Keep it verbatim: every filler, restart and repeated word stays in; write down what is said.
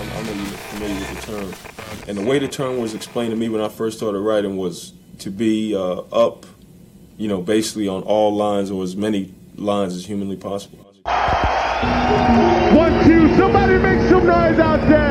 I'm, I'm familiar with the term. And the way the term was explained to me when I first started writing was to be uh, up, you know, basically on all lines or as many lines as humanly possible. One, two, somebody make some noise out there.